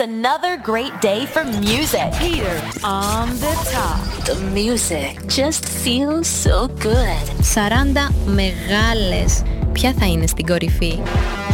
another great day for music. Here on the top. The music just feels so good. 40 μεγάλες. Ποια θα είναι στην κορυφή?